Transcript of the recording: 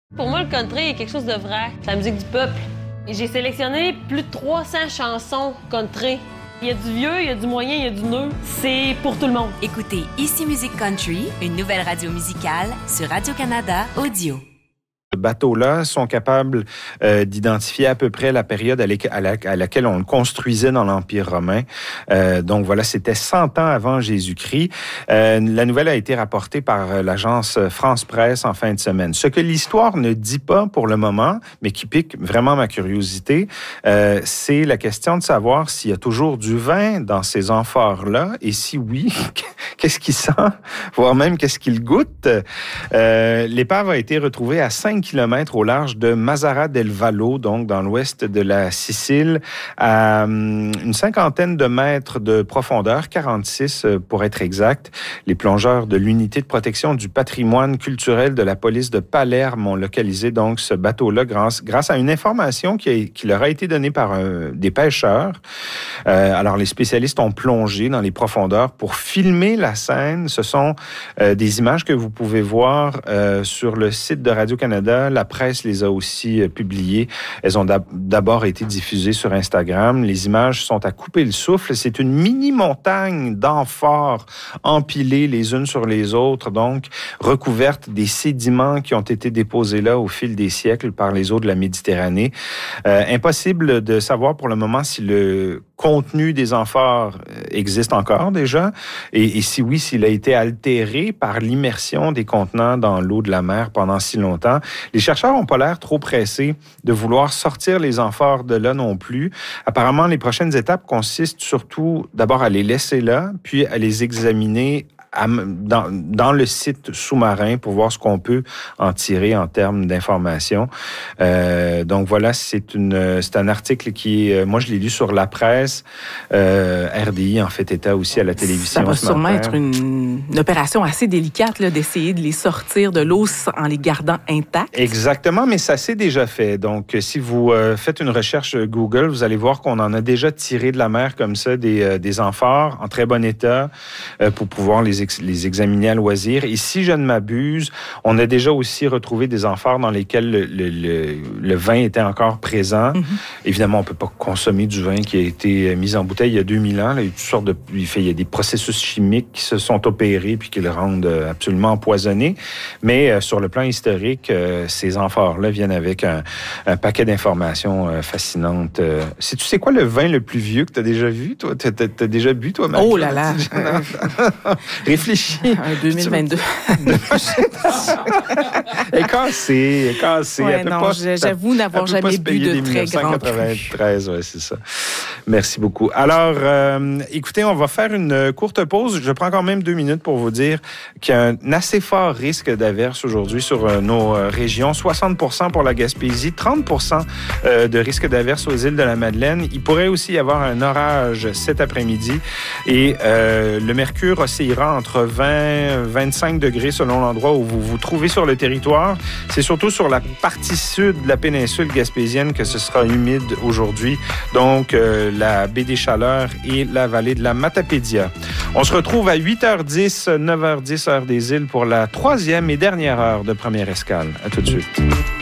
Pour moi, le country est quelque chose de vrai. C'est la musique du peuple. Et j'ai sélectionné plus de 300 chansons country. Il y a du vieux, il y a du moyen, il y a du neuf. C'est pour tout le monde. Écoutez Ici Musique Country, une nouvelle radio musicale sur Radio-Canada Audio. Bateaux-là sont capables d'identifier à peu près la période à laquelle on le construisait dans l'Empire romain. Donc voilà, c'était 100 ans avant Jésus-Christ. La nouvelle a été rapportée par l'agence France Presse en fin de semaine. Ce que l'histoire ne dit pas pour le moment, mais qui pique vraiment ma curiosité, c'est la question de savoir s'il y a toujours du vin dans ces amphores-là, et si oui, qu'est-ce qu'il sent, voire même qu'est-ce qu'il goûte. L'épave a été retrouvée à 5 km au large de Mazara del Vallo, donc dans l'ouest de la Sicile, à une 50aine de mètres de profondeur, 46 pour être exact. Les plongeurs de l'unité de protection du patrimoine culturel de la police de Palerme ont localisé donc ce bateau-là grâce à une information qui leur a été donnée par des pêcheurs. Alors les spécialistes ont plongé dans les profondeurs pour filmer la scène. Ce sont des images que vous pouvez voir sur le site de Radio-Canada. La presse les a aussi publiées. Elles ont d'abord été diffusées sur Instagram. Les images sont à couper le souffle. C'est une mini-montagne d'amphores empilées les unes sur les autres, donc recouvertes des sédiments qui ont été déposés là au fil des siècles par les eaux de la Méditerranée. Impossible de savoir pour le moment si le contenu des amphores existe encore déjà, et si oui, s'il a été altéré par l'immersion des contenants dans l'eau de la mer pendant si longtemps. Les chercheurs n'ont pas l'air trop pressés de vouloir sortir les amphores de là non plus. Apparemment, les prochaines étapes consistent surtout d'abord à les laisser là, puis à les examiner dans le site sous-marin pour voir ce qu'on peut en tirer en termes d'informations. Donc voilà, c'est un article qui est... Moi, je l'ai lu sur La Presse. RDI en fait état aussi à la télévision. Ça va sûrement être une opération assez délicate là, d'essayer de les sortir de l'eau en les gardant intacts. Exactement, mais ça s'est déjà fait. Donc, si vous faites une recherche Google, vous allez voir qu'on en a déjà tiré de la mer comme ça des amphores en très bon état pour pouvoir les examiner à loisir. Et si je ne m'abuse, on a déjà aussi retrouvé des amphores dans lesquels le vin était encore présent. Mm-hmm. Évidemment, on ne peut pas consommer du vin qui a été mis en bouteille il y a 2000 ans. Là, il y a des processus chimiques qui se sont opérés puis qui le rendent absolument empoisonné. Mais sur le plan historique, ces amphores-là viennent avec un paquet d'informations fascinantes. Tu sais quoi le vin le plus vieux que tu as déjà vu, toi? T'as déjà bu, toi, Marie? Oh là là! Réfléchis. 2022. Elle est cassée. Ouais, non, j'avoue n'avoir jamais bu de très grand cru. 1993, oui, c'est ça. Merci beaucoup. Alors, écoutez, on va faire une courte pause. Je prends quand même 2 minutes pour vous dire qu'il y a un assez fort risque d'averse aujourd'hui sur nos régions. 60% pour la Gaspésie, 30% de risque d'averse aux îles de la Madeleine. Il pourrait aussi y avoir un orage cet après-midi et le mercure oscillera entre 20 et 25 degrés selon l'endroit où vous vous trouvez sur le territoire. C'est surtout sur la partie sud de la péninsule gaspésienne que ce sera humide aujourd'hui. Donc, la baie des Chaleurs et la vallée de la Matapédia. On se retrouve à 8h10, 9h10, heure des îles pour la 3e et dernière heure de Première Escale. À tout de suite.